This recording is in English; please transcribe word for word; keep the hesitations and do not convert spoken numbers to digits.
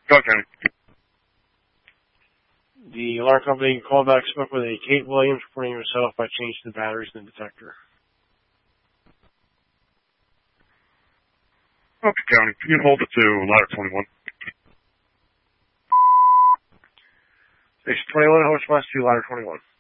Go, County. The alarm company called back, spoke with a Kate Williams, reporting herself by changing the batteries in the detector. Okay, County. You can hold it to ladder twenty-one. Station twenty-one, how response to ladder twenty-one?